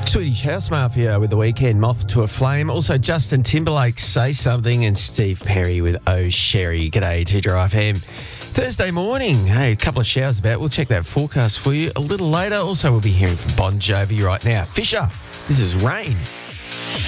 Swedish House Mafia with The Weekend, Moth to a Flame. Also, Justin Timberlake, Say Something, and Steve Perry with Oh Sherry. G'day, Teacher FM. Thursday morning, hey, a couple of showers about. We'll check that forecast for you a little later. Also, we'll be hearing from Bon Jovi right now. Fisher, this is Rain.